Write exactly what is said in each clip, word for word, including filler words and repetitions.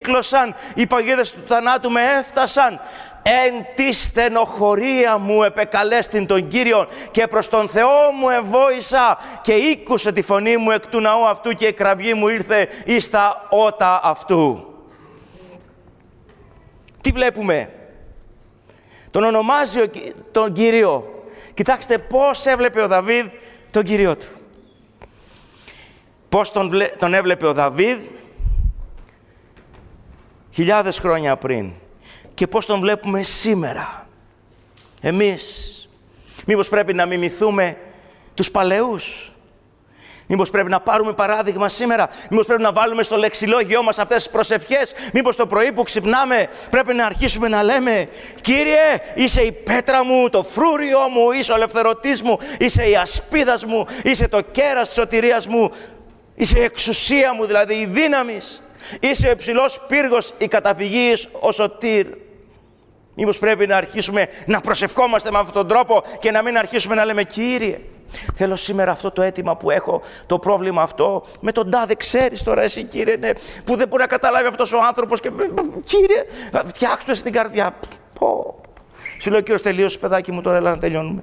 κύκλωσαν, οι παγίδες του θανάτου με έφτασαν. Εν τη στενοχωρία μου επεκαλέστην τον Κύριον και προς τον Θεό μου εβόησα και ήκουσε τη φωνή μου εκ του ναού αυτού και η κραυγή μου ήρθε εις τα ότα αυτού. Τι βλέπουμε? Τον ονομάζει τον Κύριο. Κοιτάξτε πώς έβλεπε ο Δαβίδ τον Κύριο του. Πώς τον, βλέ... τον έβλεπε ο Δαβίδ χιλιάδες χρόνια πριν. Και πώς τον βλέπουμε σήμερα. Εμείς. Μήπως πρέπει να μιμηθούμε τους παλαιούς? Μήπως πρέπει να πάρουμε παράδειγμα σήμερα? Μήπως πρέπει να βάλουμε στο λεξιλόγιό μας αυτές τις προσευχές? Μήπως το πρωί που ξυπνάμε πρέπει να αρχίσουμε να λέμε Κύριε, είσαι η πέτρα μου, το φρούριό μου, είσαι ο ελευθερωτής μου, είσαι η ασπίδας μου, είσαι το κέρας της σωτηρίας μου, είσαι η εξουσία μου, δηλαδή η δύναμης, είσαι ο υψηλός πύργος, η καταφυγής, ο σωτήρ. Μήπως πρέπει να αρχίσουμε να προσευχόμαστε με αυτόν τον τρόπο και να μην αρχίσουμε να λέμε Κύριε, θέλω σήμερα αυτό το αίτημα που έχω, το πρόβλημα αυτό, με τον τάδε ξέρεις τώρα εσύ Κύριε, ναι, που δεν μπορεί να καταλάβει αυτός ο άνθρωπος και Κύριε, φτιάξτε το στην καρδιά. Πω. Σου λέει ο Κύριος τελείωσε παιδάκι μου, τώρα έλα να τελειώνουμε.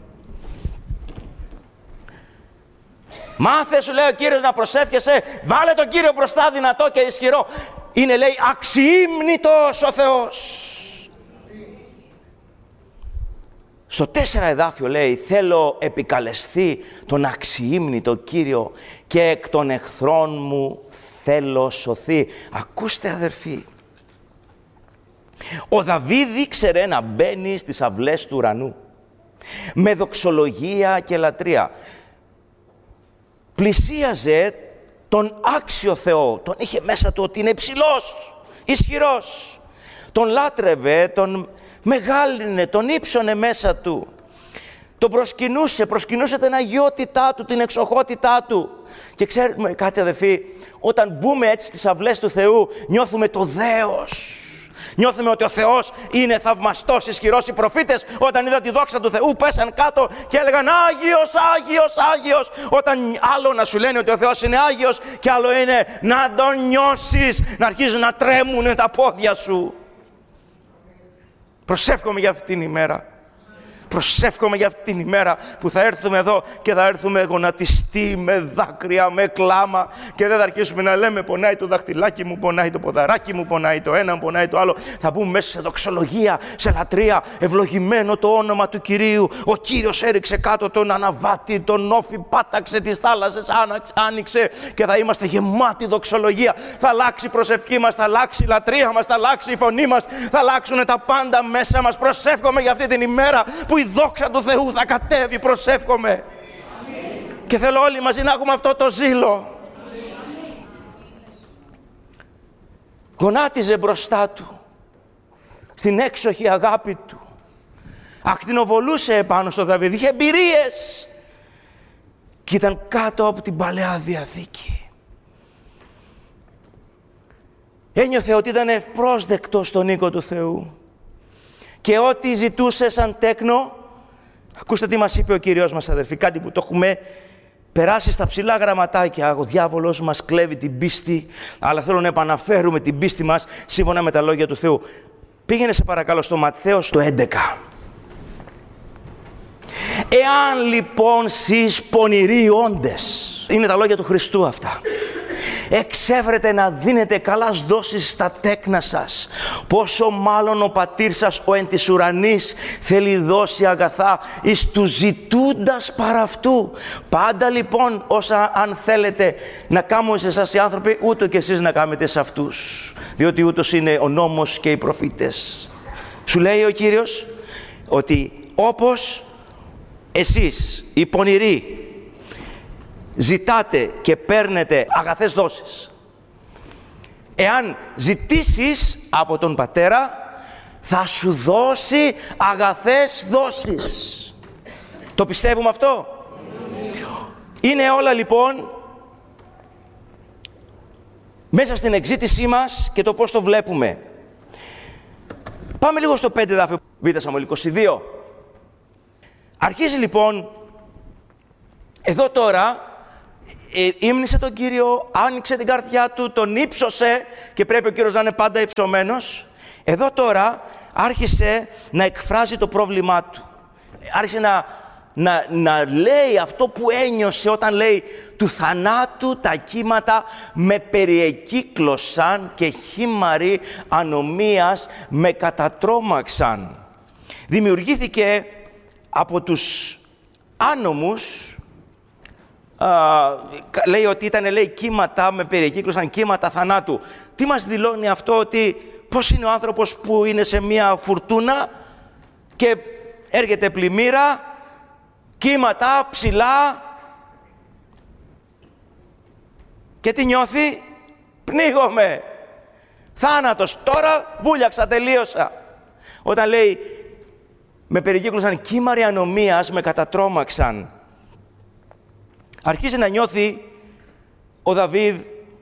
Μάθε, σου λέει ο Κύριος, να προσεύχεσαι, βάλε τον Κύριο μπροστά δυνατό και ισχυρό. Είναι, λέει, αξιήμνητος ο Θεός. Στο τέσσερα εδάφιο λέει, θέλω επικαλεστεί τον αξιήμνητο Κύριο και εκ των εχθρών μου θέλω σωθεί. Ακούστε αδερφοί, ο Δαβίδ ήξερε να μπαίνει στις αυλές του ουρανού με δοξολογία και λατρεία. Πλησίαζε τον άξιο Θεό, τον είχε μέσα του ότι είναι υψηλός, ισχυρός. Τον λάτρευε, τον μεγάλυνε, τον ύψωνε μέσα του. Τον προσκυνούσε, προσκυνούσε την αγιότητά του, την εξοχότητά του. Και ξέρουμε κάτι αδερφοί, όταν μπούμε έτσι στις αυλές του Θεού, νιώθουμε το δέος. Νιώθουμε ότι ο Θεός είναι θαυμαστός, ισχυρός. Οι προφήτες όταν είδαν τη δόξα του Θεού πέσαν κάτω και έλεγαν Άγιος, Άγιος, Άγιος. Όταν άλλο να σου λένε ότι ο Θεός είναι Άγιος και άλλο είναι να τον νιώσεις, να αρχίζουν να τρέμουν τα πόδια σου. Προσεύχομαι για αυτήν την ημέρα. Προσεύχομαι για αυτήν την ημέρα που θα έρθουμε εδώ και θα έρθουμε γονατιστοί με δάκρυα, με κλάμα και δεν θα αρχίσουμε να λέμε πονάει το δαχτυλάκι μου, πονάει το ποδαράκι μου, πονάει το ένα, πονάει το άλλο. Θα μπούμε μέσα σε δοξολογία, σε λατρεία, ευλογημένο το όνομα του Κυρίου. Ο Κύριος έριξε κάτω τον αναβάτη, τον όφη, πάταξε τις θάλασσες, άνοιξε και θα είμαστε γεμάτοι δοξολογία. Θα αλλάξει η προσευχή μας, θα αλλάξει η λατρεία μας, θα αλλάξει η φωνή μας, θα αλλάξουν τα πάντα μέσα μας. Προσεύχομαι για αυτή την ημέρα που η δόξα του Θεού θα κατέβει, προσεύχομαι. Αμήν. Και θέλω όλοι μαζί να έχουμε αυτό το ζήλο. Αμήν. Γονάτιζε μπροστά του, στην έξοχη αγάπη του. Ακτινοβολούσε επάνω στο Δαβίδ, είχε εμπειρίες. Και ήταν κάτω από την Παλαιά Διαθήκη. Ένιωθε ότι ήταν ευπρόσδεκτος στον οίκο του Θεού. Και ό,τι ζητούσε σαν τέκνο, ακούστε τι μας είπε ο Κύριος μας αδερφοί, κάτι που το έχουμε περάσει στα ψηλά γραμματάκια. Ο διάβολος μας κλέβει την πίστη, αλλά θέλω να επαναφέρουμε την πίστη μας σύμφωνα με τα λόγια του Θεού. Πήγαινε σε παρακαλώ στο Ματθαίο στο έντεκα. Εάν λοιπόν σεις πονηροί όντες, είναι τα λόγια του Χριστού αυτά, εξεύρετε να δίνετε καλάς δόσεις στα τέκνα σας, πόσο μάλλον ο πατήρ σας ο εν της ουρανής θέλει δώσει αγαθά εις του ζητούντας παρά αυτού. Πάντα λοιπόν όσα αν θέλετε να κάνουμε σε εσάς οι άνθρωποι, ούτω και εσείς να κάνετε σε αυτούς, διότι ούτως είναι ο νόμος και οι προφήτες. Σου λέει ο Κύριος ότι όπως εσείς οι πονηροί ζητάτε και παίρνετε αγαθές δόσεις, εάν ζητήσεις από τον Πατέρα, θα σου δώσει αγαθές δόσεις. Το πιστεύουμε αυτό? Είναι όλα λοιπόν μέσα στην εξήτησή μας και το πώς το βλέπουμε. Πάμε λίγο στο πέντε εδάφιο, Β' Σαμουήλ είκοσι δύο. Αρχίζει λοιπόν, εδώ τώρα ε, ύμνησε τον Κύριο, άνοιξε την καρδιά του, τον ύψωσε και πρέπει ο Κύριος να είναι πάντα υψωμένος. Εδώ τώρα άρχισε να εκφράζει το πρόβλημά του. Άρχισε να, να, να λέει αυτό που ένιωσε όταν λέει «Του θανάτου τα κύματα με περιεκύκλωσαν και χήμαροι ανομίας με κατατρόμαξαν». Δημιουργήθηκε από τους άνομους, α, λέει ότι ήταν λέει, κύματα με περιεκύκλωσαν, κύματα θανάτου. Τι μας δηλώνει αυτό, ότι πώς είναι ο άνθρωπος που είναι σε μια φουρτούνα και έρχεται πλημμύρα, κύματα ψηλά και τι νιώθει? Πνίγομαι, θάνατος, τώρα βούλιαξα, τελείωσα. Όταν λέει με περικύκλωσαν κύμαροι ανομίας, με κατατρόμαξαν, αρχίζει να νιώθει ο Δαβίδ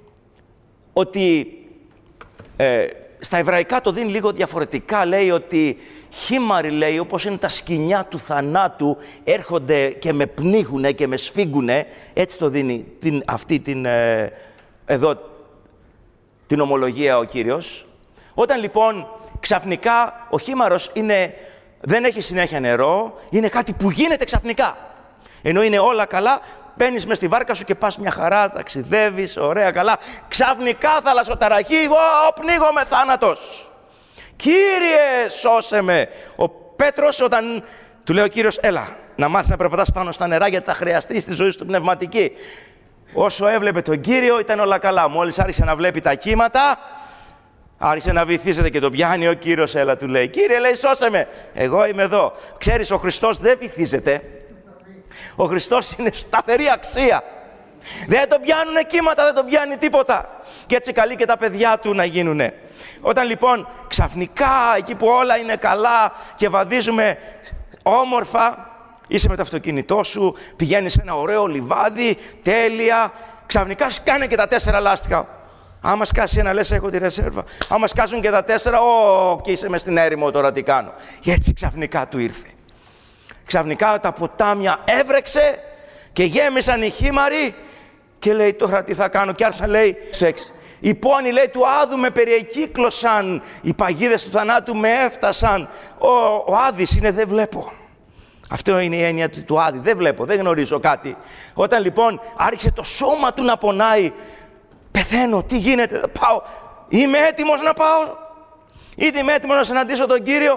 ότι ε, στα εβραϊκά το δίνει λίγο διαφορετικά. Λέει ότι χήμαροι, λέει, όπως είναι τα σκοινιά του θανάτου, έρχονται και με πνίγουνε και με σφίγγουνε. Έτσι το δίνει την, αυτή την, ε, εδώ την ομολογία ο Κύριος. Όταν λοιπόν ξαφνικά ο χήμαρος είναι, δεν έχει συνέχεια νερό, είναι κάτι που γίνεται ξαφνικά. Ενώ είναι όλα καλά, μπαίνεις μες στη βάρκα σου και πας μια χαρά, ταξιδεύεις, ωραία, καλά. Ξαφνικά θαλασσοταραχή, εγώ πνίγομαι, θάνατος. Κύριε, σώσε με. Ο Πέτρος, όταν του λέει ο Κύριος, έλα, να μάθεις να περπατάς πάνω στα νερά, γιατί θα χρειαστεί στη ζωή σου την πνευματική. Όσο έβλεπε τον Κύριο, ήταν όλα καλά. Μόλις άρχισε να βλέπει τα κύματα, άρχισε να βυθίζεται και τον πιάνει ο Κύριος, έλα, του λέει. Κύριε, λέει, σώσε με. Εγώ είμαι εδώ. Ξέρεις, ο Χριστός δεν βυθίζεται. Ο Χριστός είναι σταθερή αξία. Δεν τον πιάνουνε κύματα, δεν τον πιάνει τίποτα. Και έτσι καλεί και τα παιδιά του να γίνουνε. Όταν λοιπόν ξαφνικά εκεί που όλα είναι καλά και βαδίζουμε όμορφα, είσαι με το αυτοκίνητό σου, πηγαίνεις σε ένα ωραίο λιβάδι, τέλεια, ξαφνικά σκάνε και τα τέσσερα λάστιχα. Άμα σκάσει ένα, λες, έχω τη ρεσέρβα. Άμα σκάσουν και τα τέσσερα, ω, και είσαι μες στην έρημο, τώρα τι κάνω. Και έτσι ξαφνικά του ήρθε. Ξαφνικά τα ποτάμια έβρεξε και γέμισαν οι χήμαροι και λέει, τώρα τι θα κάνω. Και άρχισαν, λέει, στο έξι. Οι πόνοι, λέει, του Άδου με περιεκύκλωσαν, οι παγίδες του θανάτου με έφτασαν. Ο, ο Άδης είναι, δεν βλέπω. Αυτό είναι η έννοια του, του Άδη, δεν βλέπω, δεν γνωρίζω κάτι. Όταν λοιπόν άρχισε το σώμα του να πονάει, πεθαίνω, τι γίνεται, πάω, είμαι έτοιμος να πάω, είτε είμαι έτοιμος να συναντήσω τον Κύριο.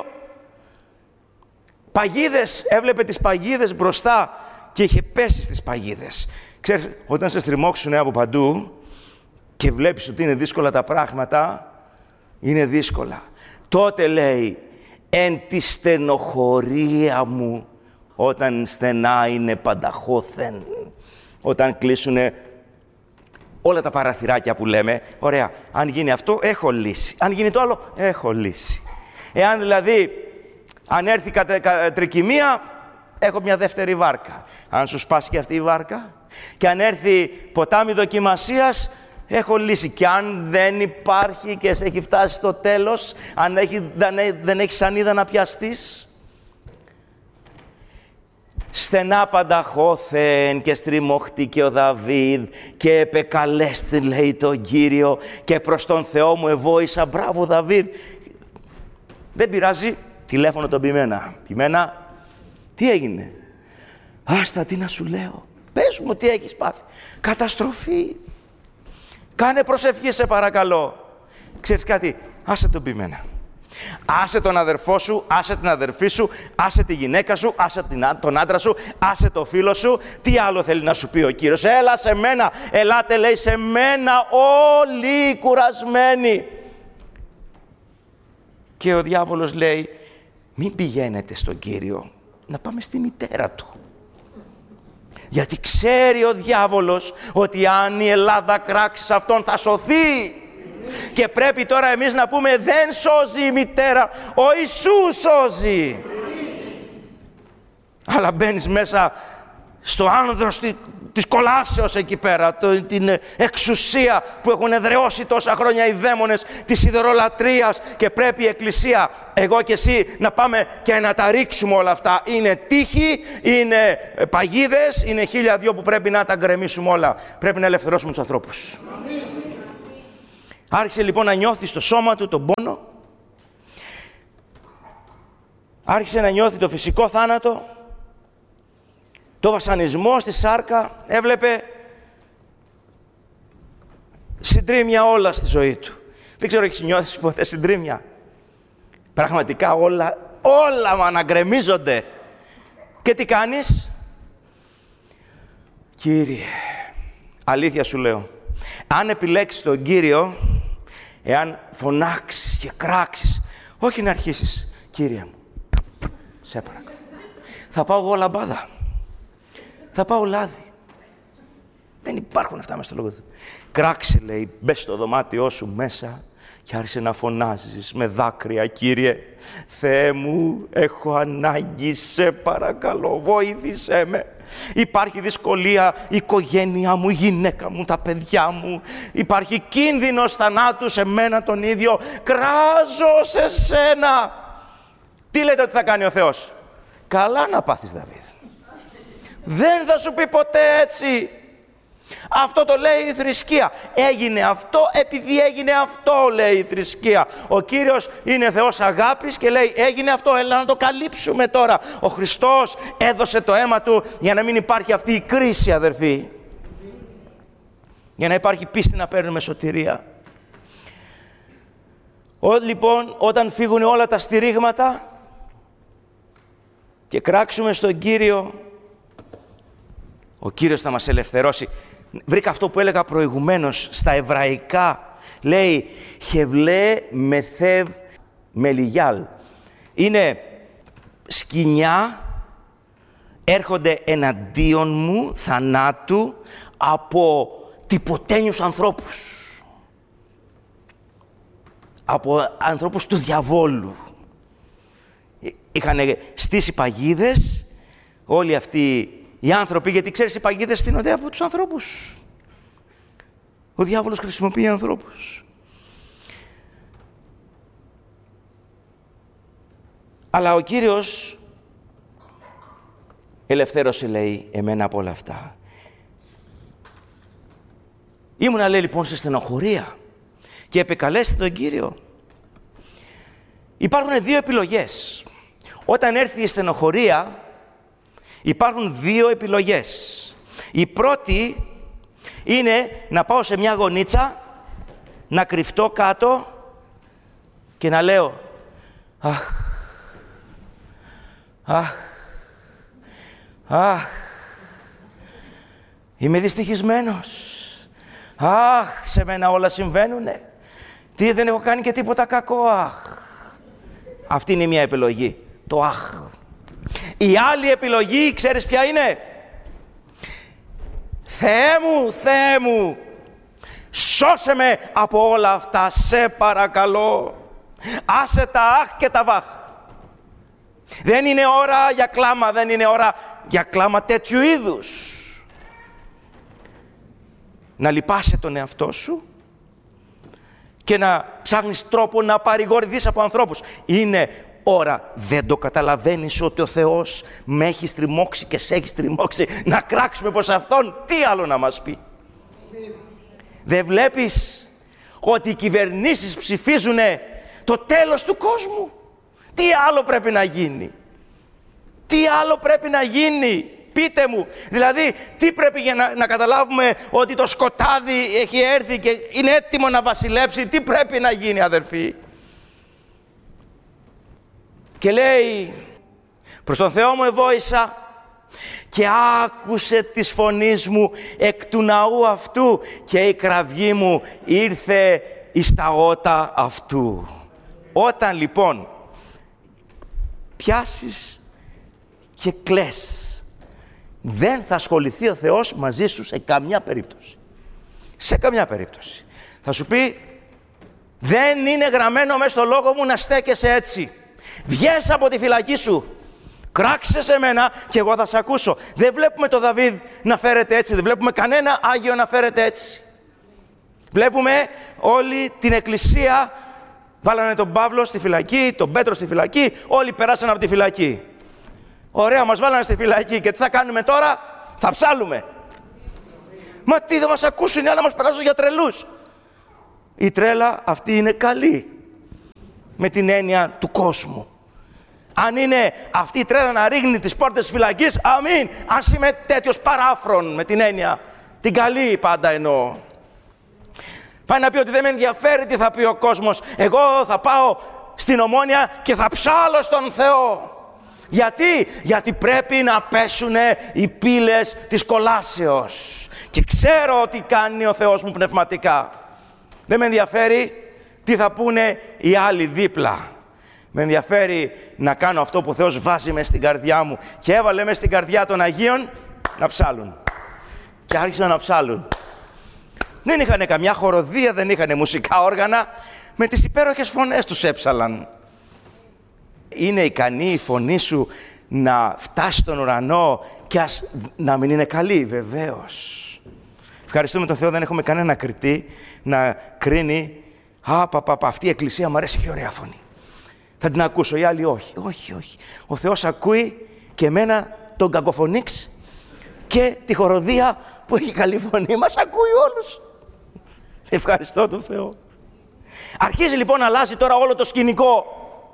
Παγίδες, έβλεπε τις παγίδες μπροστά και είχε πέσει στις παγίδες. Ξέρεις, όταν σε στριμώξουν από παντού και βλέπεις ότι είναι δύσκολα τα πράγματα, είναι δύσκολα. Τότε λέει, εν τη στενοχωρία μου, όταν στενά είναι πανταχώθεν, όταν κλείσουνε όλα τα παραθυράκια που λέμε, ωραία, αν γίνει αυτό, έχω λύση. Αν γίνει το άλλο, έχω λύση. Εάν δηλαδή, αν έρθει κατε, τρικυμία, έχω μια δεύτερη βάρκα. Αν σου σπάσει και αυτή η βάρκα, και αν έρθει ποτάμι δοκιμασίας, έχω λύση. Και αν δεν υπάρχει και σε έχει φτάσει στο τέλος, αν έχει, δεν, δεν έχεις σανίδα να πιαστείς, στενά πανταχώθεν και στριμωχτήκε ο Δαβίδ και επεκαλέστη, λέει, τον Κύριο και προς τον Θεό μου εβόησα. Μπράβο Δαβίδ. Δεν πειράζει, τηλέφωνο τον Πιμένα. Πιμένα, τι έγινε? Άστα, τι να σου λέω. Πες μου τι έχεις πάθει. Καταστροφή. Κάνε προσευχή σε παρακαλώ. Ξέρεις κάτι, άσε τον Πιμένα. Άσε τον αδερφό σου, άσε την αδερφή σου, άσε τη γυναίκα σου, άσε τον άντρα σου, άσε το φίλο σου. Τι άλλο θέλει να σου πει ο Κύριος? Έλα σε μένα, ελάτε, λέει, σε μένα όλοι κουρασμένοι. Και ο διάβολος λέει, μην πηγαίνετε στον Κύριο, να πάμε στη μητέρα του. Γιατί ξέρει ο διάβολος ότι αν η Ελλάδα κράξει σε αυτόν θα σωθεί. Και πρέπει τώρα εμείς να πούμε, δεν σώζει η μητέρα, ο Ιησούς σώζει. Αλλά μπαίνεις μέσα στο άνδρο της κολάσεως εκεί πέρα, το, την εξουσία που έχουν εδραιώσει τόσα χρόνια οι δαίμονες της ιδωλολατρίας και πρέπει η Εκκλησία, εγώ και εσύ, να πάμε και να τα ρίξουμε όλα αυτά. Είναι τύχη, είναι παγίδες, είναι χίλια δυο που πρέπει να τα γκρεμίσουμε όλα. Πρέπει να ελευθερώσουμε τους ανθρώπους. Άρχισε λοιπόν να νιώθει στο σώμα του τον πόνο. Άρχισε να νιώθει το φυσικό θάνατο, το βασανισμό στη σάρκα. Έβλεπε συντρίμμια όλα στη ζωή του. Δεν ξέρω, έχεις νιώθει ποτέ συντρίμμια? Πραγματικά όλα, όλα μα αναγκρεμίζονται. Και τι κάνεις? Κύριε, αλήθεια σου λέω, αν επιλέξεις τον Κύριο, εάν φωνάξεις και κράξεις, όχι να αρχίσεις, Κύριε μου, σε παρακαλώ, θα πάω εγώ λαμπάδα, θα πάω λάδι. Δεν υπάρχουν αυτά μέσα στο λόγο του. Κράξε, λέει, μπες στο δωμάτιό σου μέσα και άρχισε να φωνάζεις με δάκρυα, Κύριε, Θεέ μου, έχω ανάγκη, σε παρακαλώ, βοήθησέ με. Υπάρχει δυσκολία, η οικογένειά μου, η γυναίκα μου, τα παιδιά μου. Υπάρχει κίνδυνος θανάτου σε μένα τον ίδιο. Κράζω σε σένα. Τι λέτε ότι θα κάνει ο Θεός? Καλά να πάθεις, Δαβίδ. Δεν θα σου πει ποτέ έτσι. Αυτό το λέει η θρησκεία. Έγινε αυτό επειδή έγινε αυτό, λέει η θρησκεία. Ο Κύριος είναι Θεός αγάπης και λέει έγινε αυτό, έλα να το καλύψουμε τώρα. Ο Χριστός έδωσε το αίμα Του για να μην υπάρχει αυτή η κρίση, αδερφοί. Για να υπάρχει πίστη να παίρνουμε σωτηρία. Ό, λοιπόν, όταν φύγουν όλα τα στηρίγματα και κράξουμε στον Κύριο, ο Κύριος θα μας ελευθερώσει. Βρήκα αυτό που έλεγα προηγουμένως στα εβραϊκά. Λέει «Χευλέ μεθεύ μελιγιάλ». Είναι σκοινιά, έρχονται εναντίον μου θανάτου από τυποτένιους ανθρώπους. Από ανθρώπους του διαβόλου. Είχαν στήσει παγίδες όλοι αυτοί οι άνθρωποι, γιατί ξέρεις οι παγίδες στείνονται από τους ανθρώπους. Ο διάβολος χρησιμοποιεί ανθρώπους. Αλλά ο Κύριος ελευθέρωσε, λέει, εμένα από όλα αυτά. Ήμουνα, λέει, λοιπόν, σε στενοχωρία και επεκαλέστη τον Κύριο. Υπάρχουν δύο επιλογές. Όταν έρθει η στενοχωρία, υπάρχουν δύο επιλογές. Η πρώτη είναι να πάω σε μια γωνίτσα, να κρυφτώ κάτω και να λέω «Αχ, αχ, αχ, είμαι δυστυχισμένος. Αχ, σε μένα όλα συμβαίνουνε. Τι, δεν έχω κάνει και τίποτα κακό, αχ». Αυτή είναι μια επιλογή, το αχ. Η άλλη επιλογή, ξέρεις ποια είναι? Θεέ μου, Θεέ μου, σώσε με από όλα αυτά, σε παρακαλώ. Άσε τα αχ και τα βαχ. Δεν είναι ώρα για κλάμα, δεν είναι ώρα για κλάμα τέτοιου είδους. Να λυπάσαι τον εαυτό σου και να ψάχνεις τρόπο να παρηγορηθείς από ανθρώπους. Είναι ώρα, δεν το καταλαβαίνεις ότι ο Θεός με έχει στριμώξει και σε έχει στριμώξει να κράξουμε προς Αυτόν? Τι άλλο να μας πει? Δεν βλέπεις ότι οι κυβερνήσεις ψηφίζουν το τέλος του κόσμου? Τι άλλο πρέπει να γίνει? Τι άλλο πρέπει να γίνει? Πείτε μου, δηλαδή, τι πρέπει για να, να καταλάβουμε ότι το σκοτάδι έχει έρθει και είναι έτοιμο να βασιλέψει? Τι πρέπει να γίνει, αδερφοί? Και λέει, προς τον Θεό μου εβόησα και άκουσε της φωνής μου εκ του ναού αυτού και η κραυγή μου ήρθε εις τα ότα αυτού. Όταν λοιπόν πιάσεις και κλαις, δεν θα ασχοληθεί ο Θεός μαζί σου σε καμιά περίπτωση. Σε καμιά περίπτωση. Θα σου πει, δεν είναι γραμμένο μέσα στο λόγο μου να στέκεσαι έτσι. Βγες από τη φυλακή σου. Κράξε σε μένα και εγώ θα σε ακούσω. Δεν βλέπουμε τον Δαβίδ να φέρεται έτσι, δεν βλέπουμε κανένα Άγιο να φέρεται έτσι. Βλέπουμε όλη την εκκλησία, βάλανε τον Παύλο στη φυλακή, τον Πέτρο στη φυλακή, όλοι περάσαν από τη φυλακή. Ωραία, μας βάλανε στη φυλακή και τι θα κάνουμε τώρα? Θα ψάλουμε. Μα τι, θα μας ακούσουν οι άλλοι, να μας περάσουν για τρελούς. Η τρέλα αυτή είναι καλή, με την έννοια του κόσμου. Αν είναι αυτή η τρέλα να ρίχνει τις πόρτες της φυλακής, αμήν. Ας είμαι τέτοιος παράφρον, με την έννοια, την καλή πάντα εννοώ. Πάει να πει ότι δεν με ενδιαφέρει τι θα πει ο κόσμος. Εγώ θα πάω στην Ομόνια και θα ψάλω στον Θεό. Γιατί? Γιατί πρέπει να πέσουν οι πύλες της κολάσεως. Και ξέρω ότι κάνει ο Θεός μου πνευματικά. Δεν με ενδιαφέρει τι θα πούνε οι άλλοι δίπλα. Με ενδιαφέρει να κάνω αυτό που ο Θεός βάζει μες στην καρδιά μου. Και έβαλε μες στην καρδιά των Αγίων να ψάλουν. Και άρχισαν να ψάλουν. Δεν είχανε καμιά χοροδία, δεν είχανε μουσικά όργανα. Με τις υπέροχες φωνές τους έψαλαν. Είναι ικανή η φωνή σου να φτάσει στον ουρανό και ας να μην είναι καλή? Βεβαίως. Ευχαριστούμε τον Θεό, δεν έχουμε κανένα κριτή να κρίνει. Α, πα, πα, πα, αυτή η εκκλησία μου αρέσει, έχει ωραία φωνή. Θα την ακούσω, οι άλλοι όχι. Όχι, όχι. Ο Θεός ακούει και εμένα τον κακοφωνίξ και τη χοροδία που έχει καλή φωνή. Μας ακούει όλους. Ευχαριστώ τον Θεό. Αρχίζει λοιπόν να αλλάζει τώρα όλο το σκηνικό.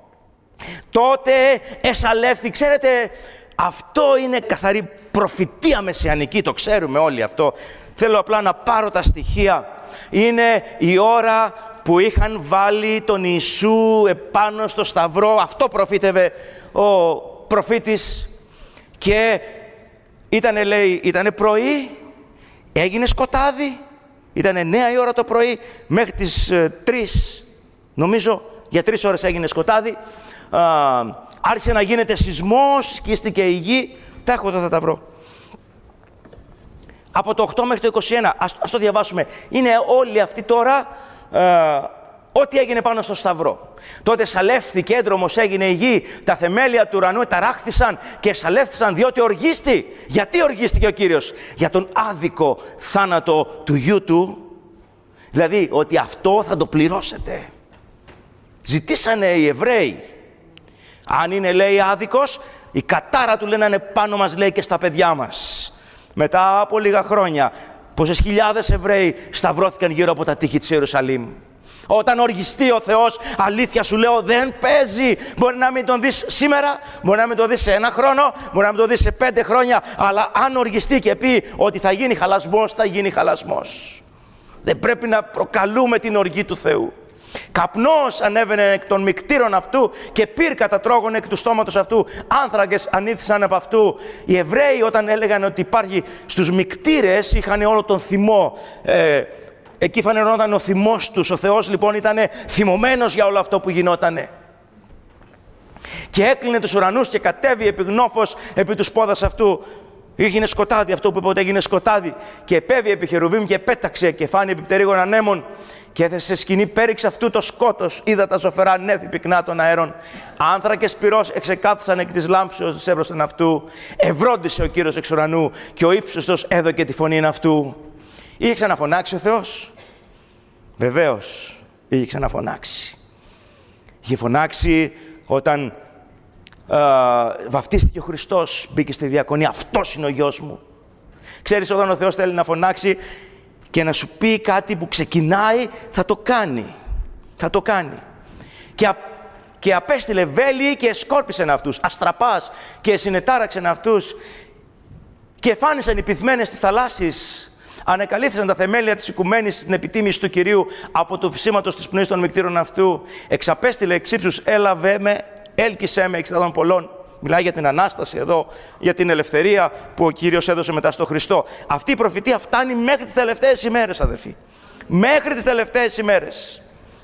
Τότε εσαλεύθη. Ξέρετε, αυτό είναι καθαρή προφητεία μεσιανική, το ξέρουμε όλοι αυτό. Θέλω απλά να πάρω τα στοιχεία. Είναι η ώρα που είχαν βάλει τον Ιησού επάνω στο σταυρό. Αυτό προφήτευε ο προφήτης. Και ήτανε, λέει, ήτανε πρωί, έγινε σκοτάδι, ήτανε εννέα η ώρα το πρωί, μέχρι τις ε, τρεις, νομίζω, για τρεις ώρες έγινε σκοτάδι. Α, άρχισε να γίνεται σεισμός, σκίστηκε η γη. Τα έχω εδώ, θα τα βρω. Από το οκτώ μέχρι το είκοσι ένα, ας, ας το διαβάσουμε. Είναι όλη αυτή τώρα, ε, ό,τι έγινε πάνω στο σταυρό. Τότε σαλεύθηκε, έντρομος έγινε η γη, τα θεμέλια του ουρανού ταράχθησαν και σαλεύθησαν διότι οργίστη. Γιατί οργίστηκε ο Κύριος? Για τον άδικο θάνατο του γιού του, δηλαδή ότι αυτό θα το πληρώσετε. Ζητήσανε οι Εβραίοι. Αν είναι, λέει, άδικος, η κατάρα του λέει να είναι πάνω μας, λέει, και στα παιδιά μας. Μετά από λίγα χρόνια, πόσες χιλιάδες Εβραίοι σταυρώθηκαν γύρω από τα τείχη της Ιερουσαλήμ. Όταν οργιστεί ο Θεός, αλήθεια σου λέω, δεν παίζει. Μπορεί να μην τον δεις σήμερα, μπορεί να μην τον δεις σε ένα χρόνο, μπορεί να μην τον δεις σε πέντε χρόνια, αλλά αν οργιστεί και πει ότι θα γίνει χαλασμός, θα γίνει χαλασμός. Δεν πρέπει να προκαλούμε την οργή του Θεού. Καπνός ανέβαινε εκ των μικτήρων αυτού και πύρκα τα τρώγωνε εκ του στόματος αυτού. Άνθρακες ανήθησαν από αυτού. Οι Εβραίοι όταν έλεγαν ότι υπάρχει στους μικτήρες, είχαν όλο τον θυμό. Ε, εκεί φανερόταν ο θυμός τους. Ο Θεός λοιπόν ήταν θυμωμένος για όλο αυτό που γινότανε. Και έκλεινε τους ουρανούς και κατέβη επί γνώφος επί του σπόδας αυτού. Έγινε σκοτάδι, αυτό που είπε ότι έγινε σκοτάδι. Και επέβη επί χερουβίμ και πέταξε και φάνη επί πτερίγων ανέμων. Και έθεσε σε σκηνή πέριξ αυτού το σκότος. Είδα τα ζωφερά νέφη πυκνά των αέρων. Άνθρακες πυρός εξεκάθισαν εκ της λάμψεως της έβροσθεν αυτού. Ευρόντισε ο Κύριος εξ ουρανού και ο ύψιστος έδωκε τη φωνή αυτού. Είχε ξαναφωνάξει ο Θεός? Βεβαίως, είχε ξαναφωνάξει. Είχε φωνάξει όταν α, βαφτίστηκε ο Χριστός, μπήκε στη διακονία. Αυτός είναι ο γιος μου. Ξέρεις, όταν ο Θεός θέλει να φωνάξει και να σου πει κάτι που ξεκινάει, θα το κάνει. Θα το κάνει. Και, α, και απέστειλε βέλη και σκόρπισεν αυτούς. Αστραπάς και συνετάραξεν αυτούς. Και φάνησαν οι πυθμένες της θαλάσσης. Ανεκαλύθησαν τα θεμέλια της οικουμένης στην επιτίμηση του Κυρίου από το φυσίματος της πνοής των μικτήρων αυτού. Εξαπέστειλε εξ ύψους, έλαβε με, έλκυσέ με εξ των πολλών. Μιλάει για την Ανάσταση εδώ, για την ελευθερία που ο Κύριος έδωσε μετά στο Χριστό. Αυτή η προφητεία φτάνει μέχρι τις τελευταίες ημέρες, αδελφοί. Μέχρι τις τελευταίες ημέρες.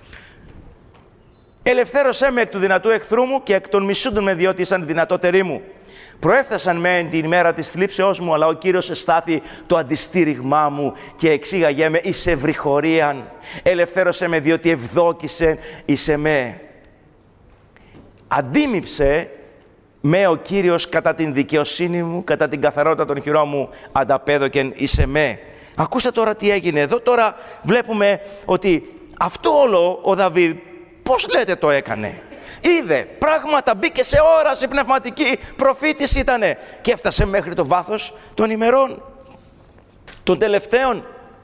Ελευθέρωσέ με εκ του δυνατού εχθρού μου και εκ των μισούντων με, διότι ήσαν δυνατότεροι μου. Προέφθασαν με την ημέρα της θλίψεώς μου, αλλά ο Κύριος εστάθη το αντιστήριγμά μου και εξήγαγέ με εις ευρυχωρίαν. Ελευθέρωσέ με, διότι ευδόκησε εις εμέ. Αντίμιψε με ο Κύριος κατά την δικαιοσύνη μου, κατά την καθαρότητα των χειρών μου, ανταπέδωκεν εις εμέ. Ακούστε τώρα τι έγινε. Εδώ τώρα βλέπουμε ότι αυτό όλο ο Δαβίδ, πώς λέτε το έκανε. Είδε πράγματα, μπήκε σε όραση πνευματική, προφήτης ήτανε και έφτασε μέχρι το βάθος των ημερών, των τελευταίων.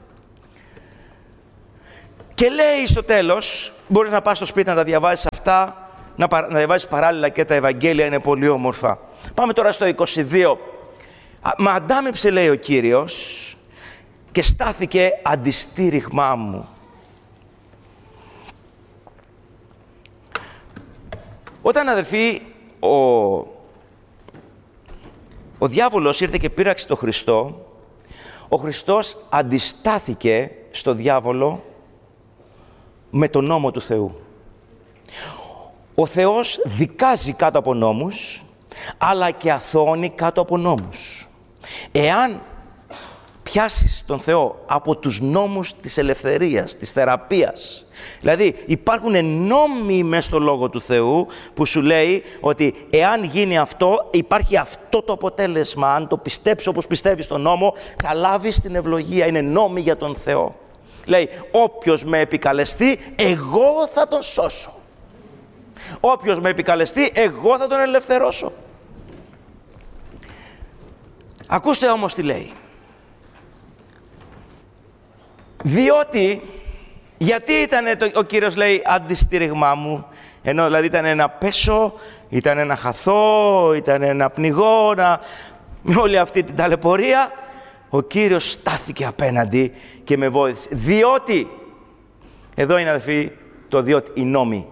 Και λέει στο τέλος, μπορείς να πας στο σπίτι να τα διαβάσεις αυτά, να, πα, να διαβάσεις παράλληλα και τα Ευαγγέλια, είναι πολύ όμορφα. Πάμε τώρα στο είκοσι δύο. Μα αντάμεψε, λέει ο Κύριος, και στάθηκε αντιστήριγμά μου. Όταν, αδελφοί, ο, ο διάβολος ήρθε και πείραξε τον Χριστό, ο Χριστός αντιστάθηκε στο διάβολο με τον νόμο του Θεού. Ο Θεός δικάζει κάτω από νόμους, αλλά και αθώωνει κάτω από νόμους. Εάν πιάσεις τον Θεό από τους νόμους της ελευθερίας, της θεραπείας, δηλαδή υπάρχουν νόμοι μες στο Λόγο του Θεού που σου λέει ότι εάν γίνει αυτό, υπάρχει αυτό το αποτέλεσμα. Αν το πιστέψεις όπως πιστεύεις τον νόμο, θα λάβεις την ευλογία. Είναι νόμοι για τον Θεό. Λέει, όποιος με επικαλεστεί, εγώ θα τον σώσω. Όποιος με επικαλεστεί, εγώ θα τον ελευθερώσω. Ακούστε όμως τι λέει. Διότι, γιατί ήταν το, ο Κύριος λέει αντιστήριγμά μου, ενώ δηλαδή ήταν να πέσω, ήταν να χαθώ, ήταν να πνιγώ, να... με όλη αυτή την ταλαιπωρία, ο Κύριος στάθηκε απέναντι και με βόηθησε. Διότι, εδώ είναι αδελφοί το διότι, οι νόμοι.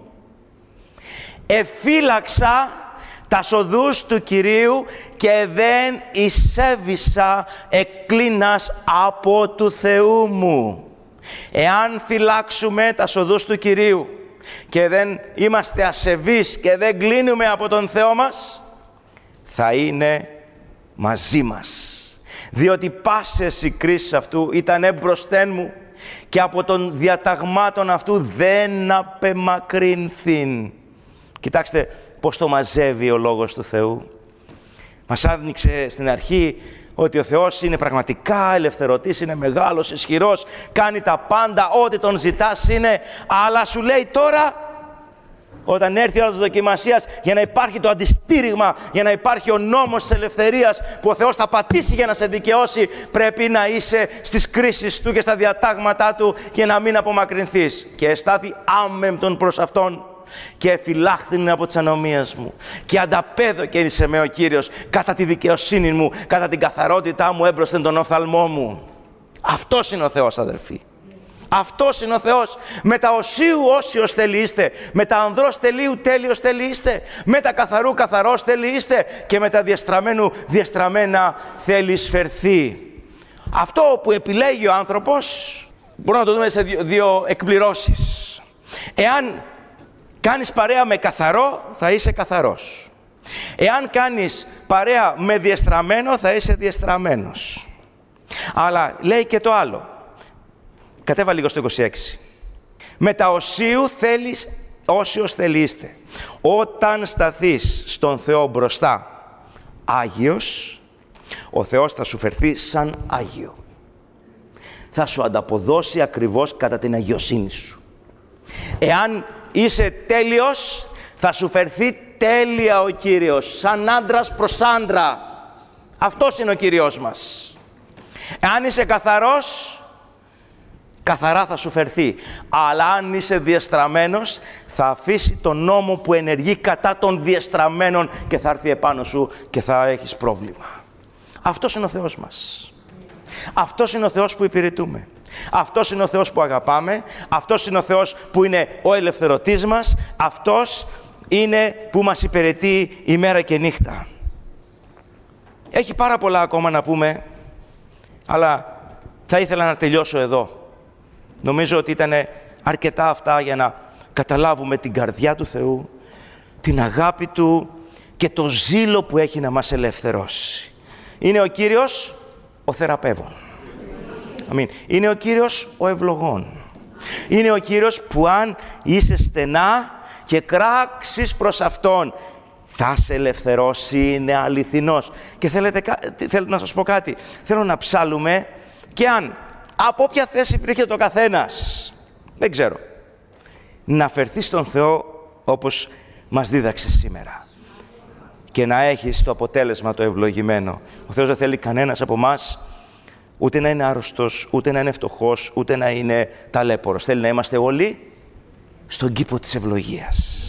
Εφύλαξα τα οδούς του Κυρίου και δεν εισέβησα εκκλίνας από του Θεού μου. Εάν φυλάξουμε τα οδούς του Κυρίου και δεν είμαστε ασεβείς και δεν κλείνουμε από τον Θεό μας, θα είναι μαζί μας. Διότι πάσες οι κρίσεις αυτού ήταν εμπροσθέν μου και από των διαταγμάτων αυτού δεν απεμακρυνθήν. Κοιτάξτε πώς το μαζεύει ο Λόγος του Θεού. Μας άνοιξε στην αρχή ότι ο Θεός είναι πραγματικά ελευθερωτής, είναι μεγάλος, ισχυρός, κάνει τα πάντα, ό,τι τον ζητάς είναι, αλλά σου λέει τώρα, όταν έρθει η ώρα της δοκιμασίας, για να υπάρχει το αντιστήριγμα, για να υπάρχει ο νόμος της ελευθερίας που ο Θεός θα πατήσει για να σε δικαιώσει, πρέπει να είσαι στις κρίσεις Του και στα διατάγματά Του και να μην απομακρυνθείς. Και εστάθη άμεμπτον προς Αυτόν και φυλάχθην από τις ανομίες μου και ανταπέδωκε εις με ο Κύριος κατά τη δικαιοσύνη μου, κατά την καθαρότητά μου έμπροσθεν τον οφθαλμό μου. Αυτός είναι ο Θεός, αδελφοί. Αυτός είναι ο Θεός. Με τα οσίου όσιος θέλει είστε, με τα ανδρός τελείου τέλειος θέλει είστε, με τα καθαρού καθαρός θέλει είστε και με τα διεστραμμένου διεστραμμένα θέλει σφερθεί. Αυτό που επιλέγει ο άνθρωπος μπορούμε να το δούμε σε δύο, δύο εκπληρώσεις. Εάν κάνεις παρέα με καθαρό, θα είσαι καθαρός. Εάν κάνεις παρέα με διεστραμμένο, θα είσαι διεστραμμένος. Αλλά λέει και το άλλο. Κατέβα λίγο στο είκοσι έξι. Με τα οσίου θέλεις, όσιος θελείστε. Όταν σταθείς στον Θεό μπροστά Άγιος, ο Θεός θα σου φερθεί σαν Άγιο. Θα σου ανταποδώσει ακριβώς κατά την αγιοσύνη σου. Εάν είσαι τέλειος, θα σου φερθεί τέλεια ο Κύριος, σαν άντρας προς άντρα. Αυτός είναι ο Κύριος μας. Εάν είσαι καθαρός, καθαρά θα σου φερθεί. Αλλά αν είσαι διεστραμμένος, θα αφήσει τον νόμο που ενεργεί κατά των διεστραμμένων και θα έρθει επάνω σου και θα έχεις πρόβλημα. Αυτός είναι ο Θεός μας. Αυτός είναι ο Θεός που υπηρετούμε. Αυτός είναι ο Θεός που αγαπάμε. Αυτός είναι ο Θεός που είναι ο ελευθερωτής μας. Αυτός είναι που μας υπηρετεί ημέρα και νύχτα. Έχει πάρα πολλά ακόμα να πούμε, αλλά θα ήθελα να τελειώσω εδώ. Νομίζω ότι ήταν αρκετά αυτά για να καταλάβουμε την καρδιά του Θεού, την αγάπη Του και το ζήλο που έχει να μας ελευθερώσει. Είναι ο Κύριος ο θεραπεύων. Αμήν. Είναι ο Κύριος ο ευλογών. Είναι ο Κύριος που αν είσαι στενά και κράξεις προς Αυτόν, θα σε ελευθερώσει, είναι αληθινός. Και θέλετε, θέλω να σας πω κάτι. Θέλω να ψάλουμε και αν από όποια θέση υπήρχε το καθένας, δεν ξέρω, να φερθεί στον Θεό όπως μας δίδαξε σήμερα. Και να έχεις το αποτέλεσμα το ευλογημένο. Ο Θεός δεν θέλει κανένας από εμάς ούτε να είναι άρρωστος, ούτε να είναι φτωχός, ούτε να είναι ταλέπορος. Θέλει να είμαστε όλοι στον κήπο της ευλογίας.